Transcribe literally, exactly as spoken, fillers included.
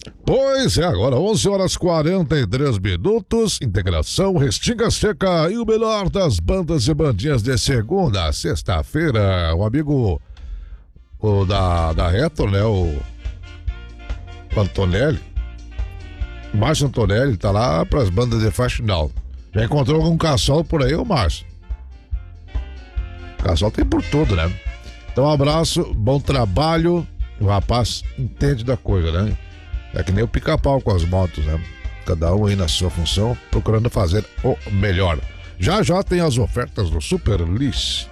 Pois é, agora onze horas e quarenta e três minutos, integração, Restinga Seca e o melhor das bandas e bandinhas de segunda a sexta-feira. O amigo o da, da Retro, né, o, o Antonelli, Márcio Antonelli, tá lá pras bandas de faxinal. Já encontrou algum caçol por aí, ô Márcio? Caçol tem por tudo, né? Então, um abraço, bom trabalho. O rapaz entende da coisa, né? É que nem o pica-pau com as motos, né? Cada um aí na sua função, procurando fazer o melhor. Já já tem as ofertas do Super Liz.